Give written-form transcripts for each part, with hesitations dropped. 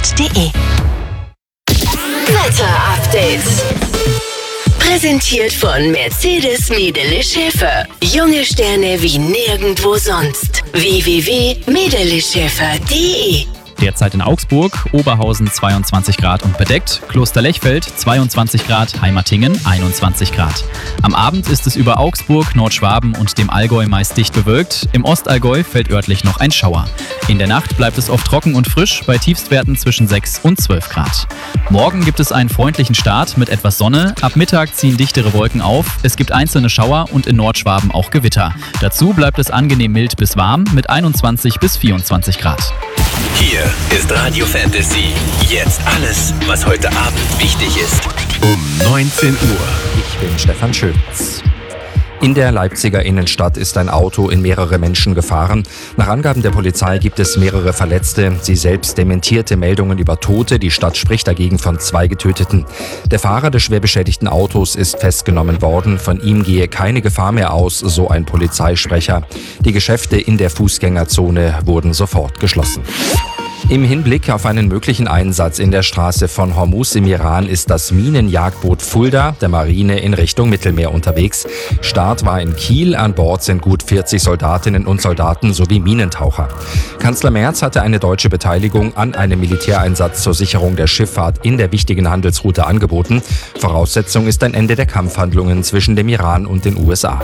www.radio-fantasy-app.de. Wetter-Update. Präsentiert von Mercedes Medele Schäfer. Junge Sterne wie nirgendwo sonst. www.medeleschäfer.de. Derzeit in Augsburg, Oberhausen 22 Grad und bedeckt, Kloster-Lechfeld 22 Grad, Heimatingen 21 Grad. Am Abend ist es über Augsburg, Nordschwaben und dem Allgäu meist dicht bewölkt. Im Ostallgäu fällt örtlich noch ein Schauer. In der Nacht bleibt es oft trocken und frisch, bei Tiefstwerten zwischen 6 und 12 Grad. Morgen gibt es einen freundlichen Start mit etwas Sonne. Ab Mittag ziehen dichtere Wolken auf. Es gibt einzelne Schauer und in Nordschwaben auch Gewitter. Dazu bleibt es angenehm mild bis warm mit 21 bis 24 Grad. Hier ist Radio Fantasy. Jetzt alles, was heute Abend wichtig ist. Um 19 Uhr. Ich bin Stefan Schütz. In der Leipziger Innenstadt ist ein Auto in mehrere Menschen gefahren. Nach Angaben der Polizei gibt es mehrere Verletzte. Sie selbst dementierte Meldungen über Tote. Die Stadt spricht dagegen von 2 Getöteten. Der Fahrer des schwer beschädigten Autos ist festgenommen worden. Von ihm gehe keine Gefahr mehr aus, so ein Polizeisprecher. Die Geschäfte in der Fußgängerzone wurden sofort geschlossen. Im Hinblick auf einen möglichen Einsatz in der Straße von Hormuz im Iran ist das Minenjagdboot Fulda der Marine in Richtung Mittelmeer unterwegs. Start war in Kiel. An Bord sind gut 40 Soldatinnen und Soldaten sowie Minentaucher. Kanzler Merz hatte eine deutsche Beteiligung an einem Militäreinsatz zur Sicherung der Schifffahrt in der wichtigen Handelsroute angeboten. Voraussetzung ist ein Ende der Kampfhandlungen zwischen dem Iran und den USA.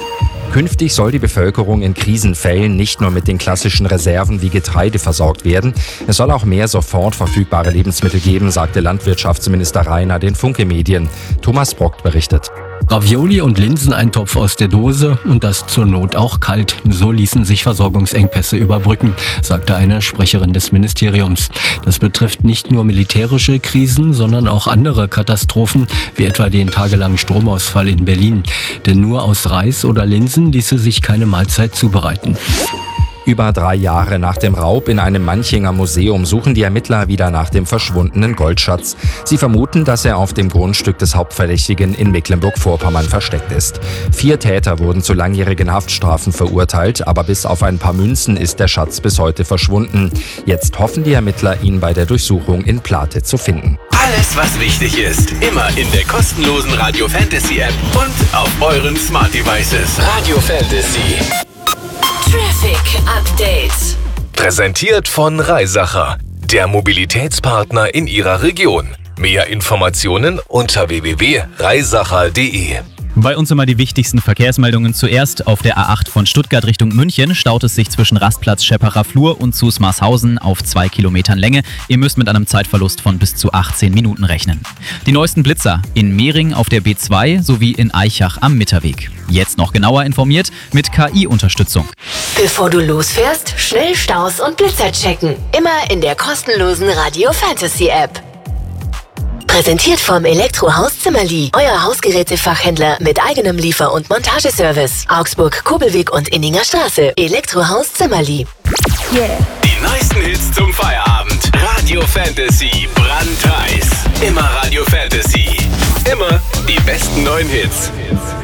Künftig soll die Bevölkerung in Krisenfällen nicht nur mit den klassischen Reserven wie Getreide versorgt werden. Es soll auch mehr sofort verfügbare Lebensmittel geben, sagte Landwirtschaftsminister Rainer den Funke-Medien. Thomas Brockt berichtet. Ravioli und Linseneintopf aus der Dose und das zur Not auch kalt. So ließen sich Versorgungsengpässe überbrücken, sagte eine Sprecherin des Ministeriums. Das betrifft nicht nur militärische Krisen, sondern auch andere Katastrophen, wie etwa den tagelangen Stromausfall in Berlin. Denn nur aus Reis oder Linsen ließe sich keine Mahlzeit zubereiten. Über 3 Jahre nach dem Raub in einem Manchinger Museum suchen die Ermittler wieder nach dem verschwundenen Goldschatz. Sie vermuten, dass er auf dem Grundstück des Hauptverdächtigen in Mecklenburg-Vorpommern versteckt ist. 4 Täter wurden zu langjährigen Haftstrafen verurteilt, aber bis auf ein paar Münzen ist der Schatz bis heute verschwunden. Jetzt hoffen die Ermittler, ihn bei der Durchsuchung in Plate zu finden. Alles, was wichtig ist, immer in der kostenlosen Radio Fantasy App und auf euren Smart Devices. Radio Fantasy. Traffic Update. Präsentiert von Reisacher, der Mobilitätspartner in Ihrer Region. Mehr Informationen unter www.reisacher.de. Bei uns immer die wichtigsten Verkehrsmeldungen. Zuerst auf der A8 von Stuttgart Richtung München staut es sich zwischen Rastplatz Schepperer Flur und Zusmarshausen auf 2 Kilometern Länge. Ihr müsst mit einem Zeitverlust von bis zu 18 Minuten rechnen. Die neuesten Blitzer in Mehring auf der B2 sowie in Aichach am Mitterweg. Jetzt noch genauer informiert mit KI-Unterstützung. Bevor du losfährst, schnell Staus und Blitzer checken. Immer in der kostenlosen Radio Fantasy App. Präsentiert vom Elektrohaus Zimmerli. Euer Hausgerätefachhändler mit eigenem Liefer- und Montageservice. Augsburg, Kobelweg und Inninger Straße. Elektrohaus Zimmerli. Yeah. Die neuesten Hits zum Feierabend. Radio Fantasy, brandheiß. Immer Radio Fantasy. Immer die besten neuen Hits.